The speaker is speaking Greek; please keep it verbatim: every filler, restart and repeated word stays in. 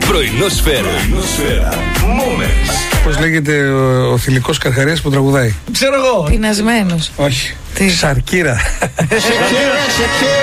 Πρωινόσφαιρα. Πώς λέγεται ο, ο θηλυκός Καρχαρίας που τραγουδάει? Ξέρω εγώ. Πεινασμένος. Όχι. Τι? Σαρκίρα.